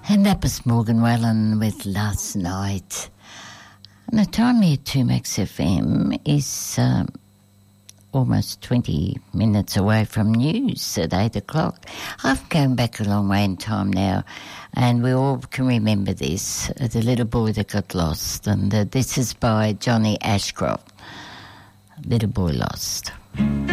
And that was Morgan Wallen with Last Night. And the time here to Max FM is almost 20 minutes away from news at 8 o'clock. I've gone back a long way in time now, and we all can remember this, the little boy that got lost. And this is by Johnny Ashcroft, Little Boy Lost.